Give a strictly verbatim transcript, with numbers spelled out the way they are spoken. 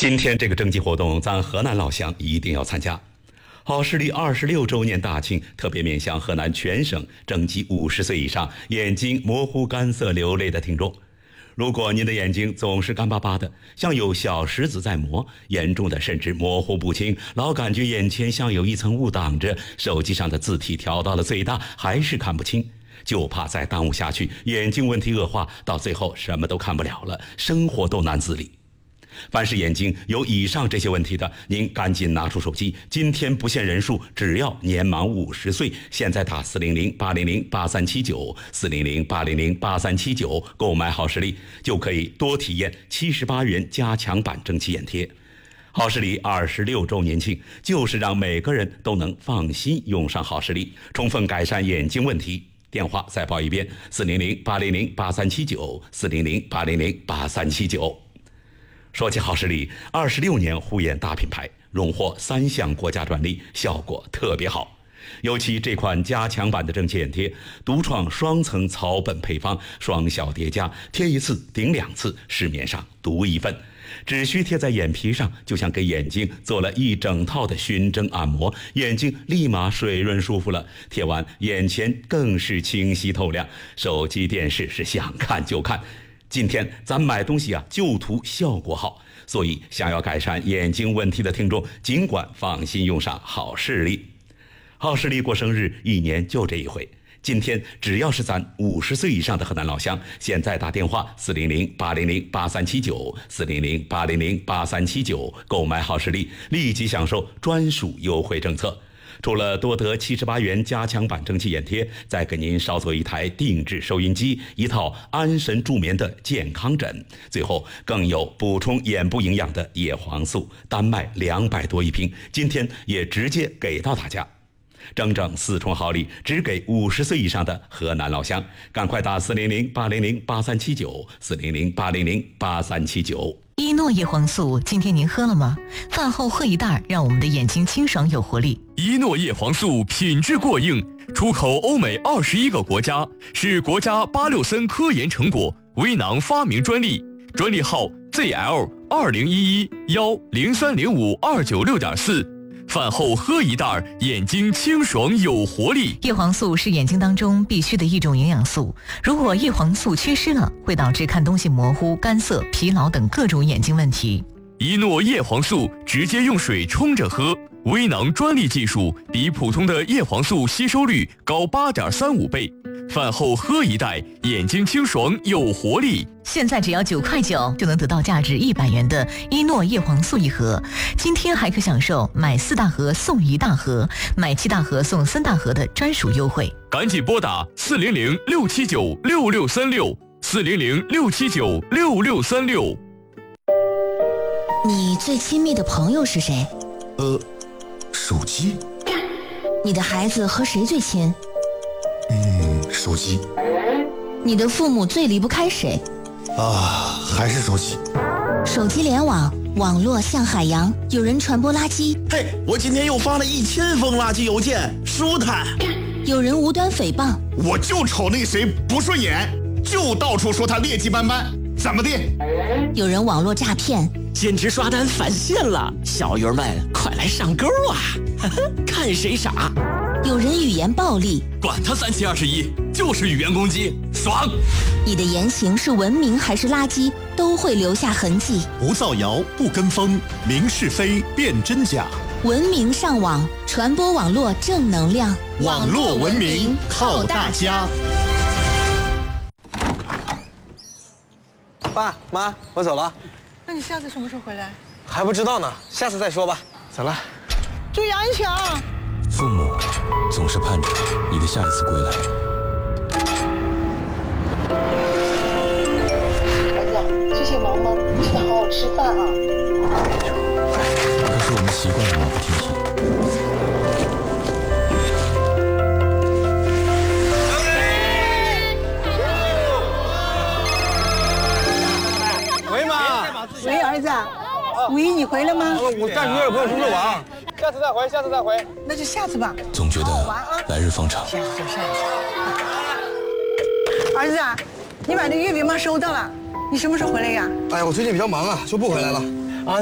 今天这个征集活动，咱河南老乡一定要参加。好视力二十六周年大庆特别面向河南全省征集五十岁以上眼睛模糊、干涩、流泪的听众。如果您的眼睛总是干巴巴的，像有小石子在磨，严重的甚至模糊不清，老感觉眼前像有一层雾挡着，手机上的字体调到了最大还是看不清，就怕再耽误下去，眼睛问题恶化，到最后什么都看不了了，生活都难自理。凡是眼睛有以上这些问题的，您赶紧拿出手机，今天不限人数，只要年满五十岁，现在打四零零八零零八三七九四零零八零零八三七九购买好视力，就可以多体验七十八元加强版蒸汽眼贴。好视力二十六周年庆，就是让每个人都能放心用上好视力，充分改善眼睛问题。电话再报一遍：四零零八零零八三七九四零零八零零八三七九。说起好视力，二十六年护眼大品牌，荣获三项国家专利，效果特别好。尤其这款加强版的蒸汽眼贴，独创双层草本配方，双效叠加，贴一次顶两次，市面上独一份。只需贴在眼皮上，就像给眼睛做了一整套的熏蒸按摩，眼睛立马水润舒服了。贴完眼前更是清晰透亮，手机电视是想看就看。今天咱买东西啊，就图效果好，所以想要改善眼睛问题的听众，尽管放心用上好视力。好视力过生日一年就这一回，今天只要是咱五十岁以上的河南老乡，现在打电话四零零八零零八三七九四零零八零零八三七九购买好视力，立即享受专属优惠政策。除了多得七十八元加强版蒸汽眼贴，再给您捎做一台定制收音机，一套安神助眠的健康枕，最后更有补充眼部营养的叶黄素，单卖两百多一瓶，今天也直接给到大家。整整四重好礼，只给五十岁以上的河南老乡，赶快打四零零八零零八三七九四零零八零零八三七九。 伊诺叶黄素，今天您喝了吗？饭后喝一袋，让我们的眼睛清爽有活力。 伊诺叶黄素品质过硬，出口欧美二十一个国家，是国家八六森科研成果，微囊发明专利，专利号 Z L 二零一一幺零三零五二九六点四。饭后喝一袋，眼睛清爽有活力。 叶黄素是眼睛当中必须的一种营养素，如果叶黄素缺失了，会导致看东西模糊、干涩、疲劳等各种眼睛问题。 伊诺叶黄素直接用水冲着喝，微囊专利技术，比普通的叶黄素吸收率高 八点三五倍。饭后喝一袋，眼睛清爽有活力。 现在只要九块九就能得到价值一百元的伊诺叶黄素一盒，今天还可享受买四大盒送一大盒，买七大盒送三大盒的专属优惠。 赶紧拨打四零零六七九六六三六四零零六七九六六三六。 你最亲密的朋友是谁？ 呃，手机。 你的孩子和谁最亲？ 嗯，手机。 你的父母最离不开谁？ 啊，还是手机。 手机联网，网络像海洋，有人传播垃圾。 嘿，我今天又发了一千封垃圾邮件，舒坦。 有人无端诽谤。 我就瞅那谁不顺眼，就到处说他劣迹斑斑，怎么的？ 有人网络诈骗。 简直刷单返现了，小鱼儿们快来上钩啊！看谁傻。 有人语言暴力， 管他三七二十一，就是语言攻击，爽！ 你的言行是文明还是垃圾，都会留下痕迹。 不造谣，不跟风，明是非，辨真假。 文明上网，传播网络正能量。 网络文明靠大家。 爸妈，我走了。 那你下次什么时候回来？ 还不知道呢，下次再说吧。走了， 注意安全啊！ 父母总是盼着你的下一次归来。 儿子，这些忙吗？记得好好吃饭啊。 可是我们习惯了马不停蹄。 喂妈， 喂儿子，五一你回来吗？ 我暂时有点朋友出去玩，下次再回，下次再回。 那就下次吧。 总觉得来日方长。 下次就下次。儿子，你把那月饼妈收到了，你什么时候回来呀？ 哎呀，我最近比较忙啊，就不回来了。